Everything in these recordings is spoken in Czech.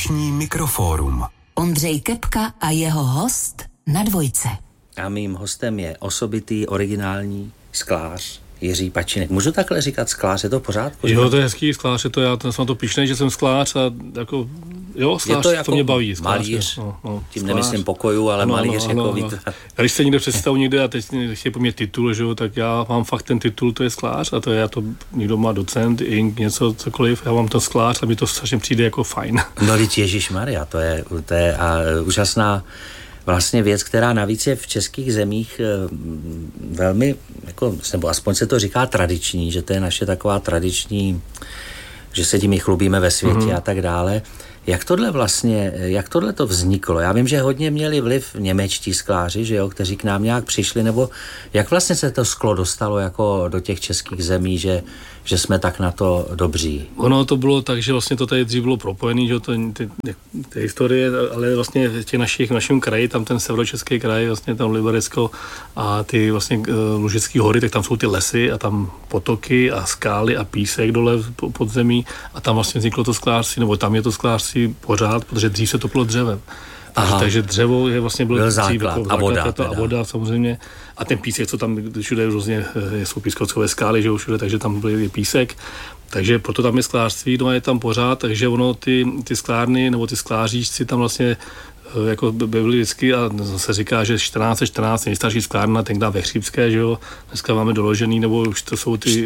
Dnešní Mikrofórum. Ondřej Kepka a jeho host na Dvojce. A mým hostem je osobitý, originální sklář Jiří Pačinek. Můžu takhle říkat sklář, je to v pořádku? Jo, to je hezký sklář, je to já jsem na to pyšnej, že jsem sklář a jako, jo, sklář, to jako mě baví. Sklář, malíř, tím sklář. Nemyslím pokoju, ale malíř jako víte. Když se někde představu někde a teď chtějí po mě titul, že jo, tak já mám fakt ten titul, to je sklář a to je, někdo má docent, ink, něco, cokoliv, já mám ten sklář a mi to strašně přijde jako fajn. No teď ježišmarja, to je úžasná vlastně věc, která navíc je v českých zemích velmi, jako, nebo aspoň se to říká tradiční, že to je naše taková tradiční, že se tím i chlubíme ve světě a tak dále. Jak tohle to vzniklo? Já vím, že hodně měli vliv němečtí skláři, že jo, kteří k nám nějak přišli, nebo jak vlastně se to sklo dostalo jako do těch českých zemí, že jsme tak na to dobří? Ono to bylo tak, že vlastně to tady dřív bylo propojený, že ty historie, ale vlastně v našem kraji, tam ten severočeský kraj, vlastně tam Liberecko a ty vlastně Lužické hory, tak tam jsou ty lesy a tam potoky a skály a písek dole pod zemí a tam vlastně vzniklo to sklářství, nebo tam je to sklářství pořád, protože dřív se topilo dřevem. Takže dřevo je vlastně byl základ a voda samozřejmě. A ten písek, co tam všude různě jsou pískovcové skály, že všude, takže tam byl písek. Takže proto tam je sklářství, no a je tam pořád, takže ono ty sklárny nebo ty skláříčci tam vlastně jako byly vždycky a se říká, že 1414 nejstarší sklárna tenkrát ve Chřípské, že jo, dneska máme doložený, nebo už to jsou ty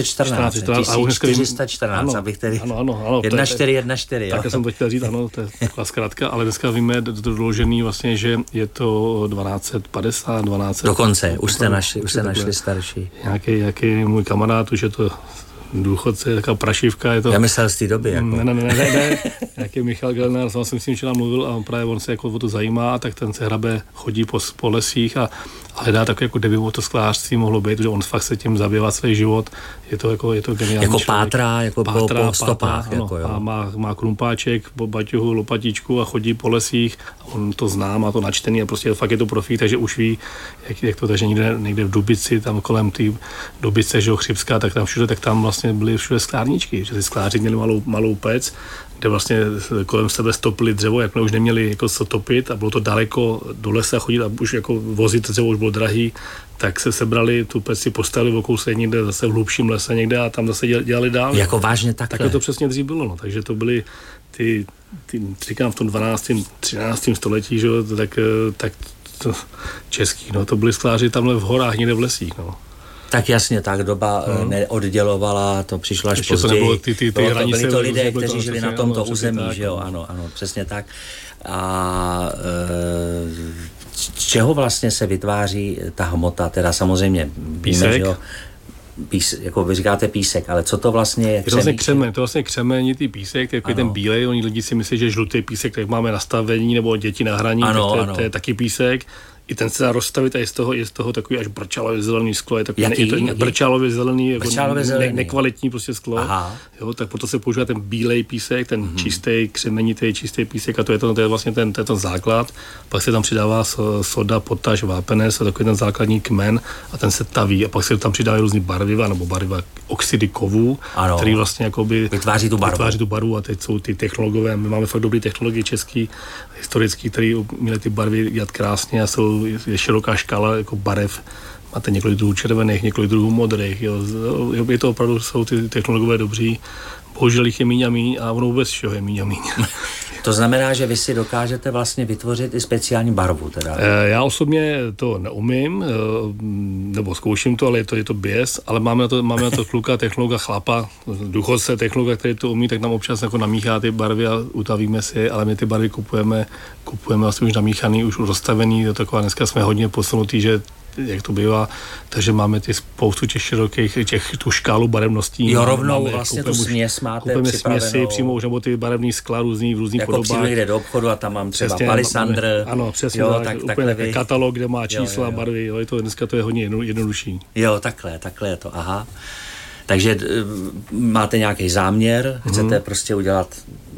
1414, abych tedy 1414, tak jsem to chtěl říct, ano, to je taková zkrátka, ale dneska víme doložený vlastně, že je to 1250, 1200. Dokonce, už jste našli starší. Nějaký můj kamarád, už je to důchodce, taková prašivka, je to... Já myslel z té doby, jako. Ne, jak je Michal Gelner, jsem s ním včera mluvil a právě on se jako o to zajímá, tak ten se hrabe, chodí po lesích a hledá takový, jako kdyby o to sklářství mohlo být, že on fakt se tím zabývá celý život, je to geniální jako člověk. pátrá, jako po stopách, ano, jako jo. A má krumpáček, baťohu, lopatičku a chodí po lesích, on to zná, má to načtený a prostě fakt je to profík, takže už ví, jak to, takže někde v Dubici, tam kolem té Dubice, že jo, Chřipská, tak tam všude, tak tam vlastně byly všude sklárničky, že ty skláři měli malou pec, kde vlastně kolem sebe stopili dřevo, jakmile už neměli jako co topit a bylo to daleko do lesa chodit a už jako vozit dřevo už bylo drahý, tak se sebrali, tu pec si postavili v kousek někde zase v hlubším lese někde a tam zase dělali dál. Jako vážně takhle? Tak to přesně dřív bylo, no. Takže to byly ty říkám v tom 12. 13. století, že jo, tak to český, no, to byli skláři tamhle v horách, někde v lesích, no. Tak jasně, tak doba neoddělovala, to přišlo až ještě později. To nebylo ty hranice. Byli to lidé, kteří žili na tomto území, že jo, ano, přesně tak. A z čeho vlastně se vytváří ta hmota, teda samozřejmě písek, víme, že jo, jako vy říkáte písek, ale co to vlastně je? Je to vlastně křemenitý písek, takový ten bílej, oni lidi si myslí, že žlutý písek, tak máme nastavení, nebo děti na hraní, to je taky písek. I ten se dá rozstavit a je z toho takový až brčálově zelený sklo, je takový brčálově zelený, jako nekvalitní prostě sklo. Aha. Jo, tak proto se používá ten bílej písek, ten čistý, křemenitý, čistý písek a to je vlastně ten základ. Pak se tam přidává soda, potaž, vápenec a takový ten základní kmen a ten se taví a pak se tam přidávají různý barviva nebo barviva oxidy kovů, který vlastně jakoby vytváří tu barvu a teď jsou ty technologové, my máme fakt dobrý technologie český, historický, který měli ty barvy dělat krásně a je široká škála jako barev. Máte několik druhů červených, několik druhů modrých. Jo. Je to opravdu, jsou ty technologové dobří. Bohužel jich je míň a míň a ono vůbec všeho je míň a míň. To znamená, že vy si dokážete vlastně vytvořit i speciální barvu teda? Já osobně to neumím, nebo zkouším to, ale je to běs, ale máme na to kluka, technologa, chlapa, důchodce, technologa, který to umí, tak nám občas jako namíchá ty barvy a utavíme si, ale my ty barvy kupujeme vlastně už namíchaný, už rozstavený, to taková, dneska jsme hodně posunutý, že jak to bývá, takže máme ty spoustu těch širokých, tu škálu barevností. Jo, rovnou vlastně tu směs máte kupujeme připravenou. Směsi přímo už, nebo ty barevný skla různých podobách. Jako přijdu někde do obchodu a tam mám třeba palisandr. Ano, přesně, jo, tak úplně katalog, kde má čísla, barvy, jo, dneska to je hodně jednodušší. Jo, takhle je to, aha. Takže máte nějaký záměr, chcete prostě udělat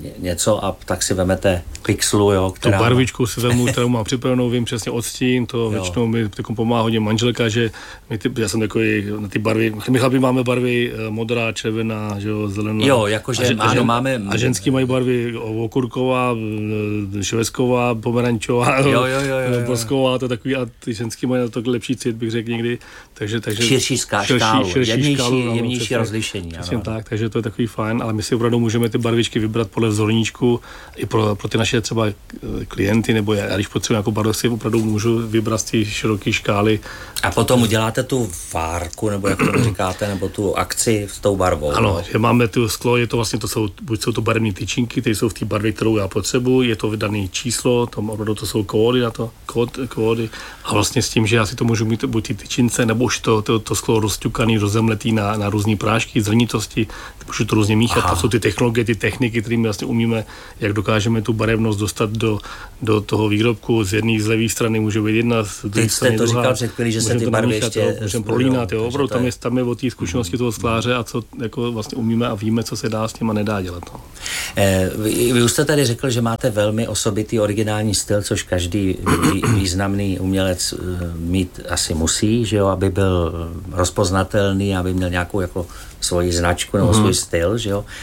něco a tak si vemete pixelu, jo, která... Tu barvičku si vemu, kterou mám připravenou, vím přesně odstín, to většinou mi pomáhá hodně manželka, že já jsem takový na ty barvy, my chlapi máme barvy modrá, červená, že jo, zelená. Jo, jakože máme... A ženský mají barvy okurková, švestková, pomerančová, bosková, to takový, a ty ženský mají na to lepší cit, bych řekl někdy. Takže širší škálu, jemnější rozlišení. Přesně tak, takže to je takový fajn, ale my si opravdu můžeme ty barvičky vybrat podle vzorníčku i pro ty naše třeba klienty, nebo já když potřebuji nějakou barvu, si opravdu můžu vybrat z té široké škály. A potom uděláte tu várku, nebo jak to říkáte, nebo tu akci s tou barvou. Ano, že máme tu sklo, je to vlastně, buď jsou to barevné tyčinky, které jsou v té barvě, kterou já potřebuji, je to vydané číslo, opravdu to jsou kódy na to, kódy, a vlastně s tím, že já si to můžu mít buď ty tyčince, nebo už to sklo rozťukaný, rozemletý na různé prášky, zrnitosti, můžu to různě míchat. To jsou ty technologie, ty techniky, kterými vlastně umíme, jak dokážeme tu barevnost dostat do toho výrobku. Z jedné, z levé strany může být jedna, z druhé strany druhá. Teď jste to říkal před chvílí, že se ty barvy ještě... Můžeme prolínat, jo. Opravdu tam je o té zkušenosti toho skláře a co jako vlastně umíme a víme, co se dá s tím a nedá dělat. No. Vy už jste tady řekl, že máte velmi osobitý originální styl, což každý významný umělec mít asi musí, že jo, aby byl rozpoznatelný, aby měl nějakou jako svoji značku nebo svůj styl, že jo.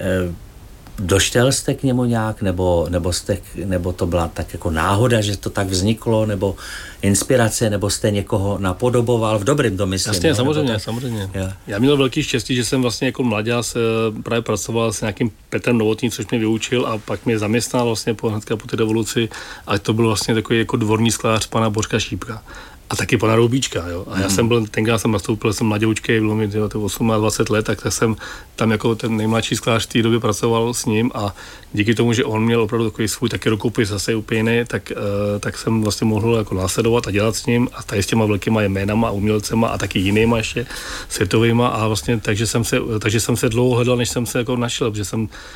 Došel jste k němu nějak, nebo to byla tak jako náhoda, že to tak vzniklo, nebo inspirace, nebo jste někoho napodoboval, v dobrým to myslím. Jasně, samozřejmě. Yeah. Já měl velký štěstí, že jsem vlastně jako mladěz právě pracoval s nějakým Petrem Novotným, což mě vyučil a pak mě zaměstnal vlastně hnedka po té revoluci, ale to byl vlastně takový jako dvorní sklář pana Bořka Šípka. A taky pana Roubíčka, jo. A já jsem byl, tenkrát jsem nastoupil, jsem mladoučkej, bylo mi 28 let, tak jsem tam jako ten nejmladší sklář v té době pracoval s ním a díky tomu, že on měl opravdu takový svůj taky rukopis zase úplně jiný, tak jsem vlastně mohl jako následovat a dělat s ním a tady s těma velkýma jménama a umělcema a taky jinýma ještě světovýma a vlastně takže jsem se dlouho hledal, než jsem se jako našel, protože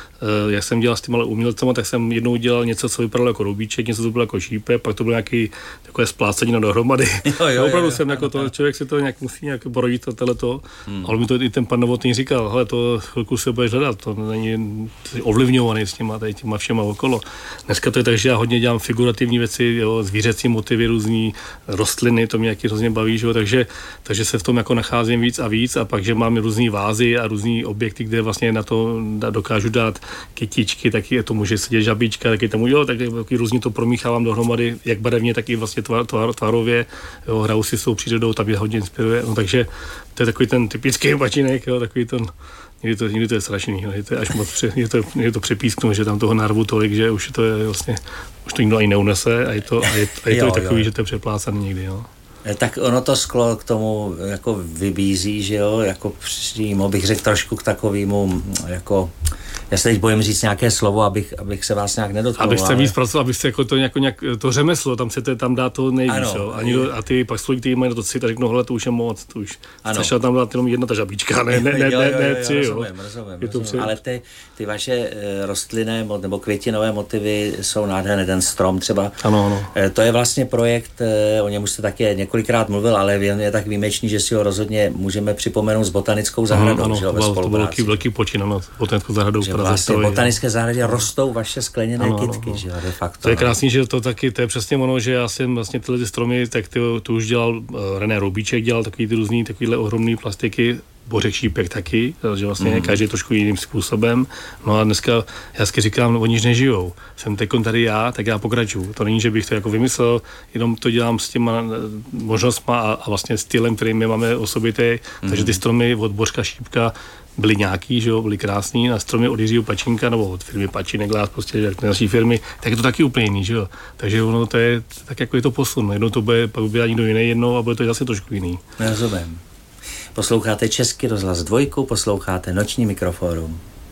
jak jsem dělal s těma umělcema, tak jsem jednou dělal něco, co vypadalo jako Roubíček, něco, co bylo jako Šípek, pak to bylo nějaký takové splácení na dohromady. Jo, opravdu jsem jako to, člověk si to nějak musí nějak porodit to. Ale mi to i ten pan Novotný říkal, hele, to chvilku se budeš hledat, to není ovlivňovaný s těma všema okolo. Dneska to je tak, že já hodně dělám figurativní věci, jo, zvířecí motivy, různý rostliny, to mě jaký hrozně baví, že jo, takže se v tom jako nacházím víc a pak, že mám různý vázy a různý objekty, kde vlastně na to dokážu dát kytičky, taky to může sedět žabíčka, taky tomu, jo, taky různě to promíchávám dohromady, jak barevně, tak i vlastně tvarově, jo, hraju si s tou přírodou, tam mě hodně inspiruje, no, takže to je takový ten typický bačinek, jo, takový ten, někdy to je strašný, jo, to je až moc, je to přepísknu, že tam toho narvu tolik, že už to je vlastně, už to nikdo ani neunese a je to takový, že to je přeplácaný někdy, jo. Tak ono to sklo k tomu jako vybízí, že jo, jako přímo bych řekl trošku k takovému, jako, já se teď bojím říct nějaké slovo, abych se vás nějak nedotknul. Abyste víc pracoval, abyste jako to nějak to řemeslo, tam dá to nejvíc, jo. A ty pak stojí, který mají na to cit a řeknou, hele, to už je moc, to už stačila tam dát jenom jedna ta žabíčka, ne tři, jo. Rozumím. Ale ty vaše rostlinné nebo květinové motivy jsou nádherné, ten strom třeba. Ano. To je vlastně projekt, o něm už jste také několikrát mluvil, ale je tak výjimečný, že si ho rozhodně můžeme připomenout s botanickou zahradou, že jo, ve spolupráci. To byl velký počin, ano, s botanickou zahradou. Vlastně v botanické zahradě rostou vaše skleněné kytky, že jo, de facto. To je krásný, že to je přesně ono, že já jsem vlastně tyhle ty stromy, tak to už dělal René Roubíček, dělal takovýhle ohromný plastiky, Bořek Šípek taky, že vlastně každý trošku jiným způsobem. No a dneska já si říkám, oni už nežijou. Jsem teďkon tady já, tak já pokračuju. To není, že bych to jako vymyslel, jenom to dělám s těma možnostma a vlastně stylem, který my máme osobitý. Takže ty stromy od Bořka Šípka byly nějaký, že jo, byly krásný, a stromy od Jiřího Pačínka, nebo od firmy Pačínek, prostě jak naší firmy, tak je to taky úplně jiný, že jo. Takže ono to je, tak jako je to posun. Jednou to bude, pak bude někdo jiný jednou a bude to zase trošku jiný. Rozumím. Posloucháte Český rozhlas 2, posloucháte Noční mikrofórum.